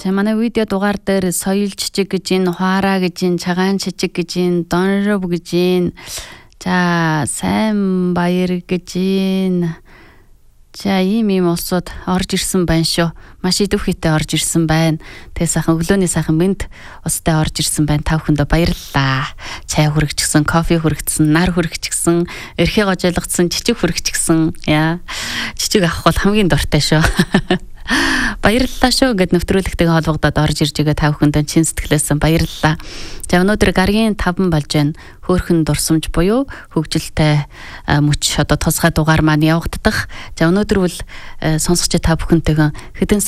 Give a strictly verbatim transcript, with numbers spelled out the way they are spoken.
За манай видео дугаар дээр соёл жижиг гэж ин, хуараа гэж ин, чагаан жижиг гэж ин, донров гэж ин. За сайн баяр гэж ин. За ийм ийм улсууд орж ирсэн байна шүү. Маш идэвхтэй орж ирсэн байна. Тэгээ сайхан өглөөний сайхан мэд устай орж ирсэн байна. Та бүхэндээ баярлалаа. Чай хүрэгчсэн, кофе хүрэгчсэн, нар хүрэгчсэн, эрхээ гожойлгоцсон, жижиг хүрэгчсэн. Яа. Жижиг авах бол хамгийн дуртай шүү. Баярлалаа шүү гэд нэвтрүүлэгтэйгээ холбогдоод орж ирж байгаа та бүхэндээ чин сэтгэлээсээ баярлалаа. За өнөөдөр гаргийн таван болж байна. Хөөхөн дурсамж буюу хөгжилтэй мөч одоо тусгай дугаар маань явагдах. За өнөөдөр бол сонсогч та бүхэнтэйгээ хэдэн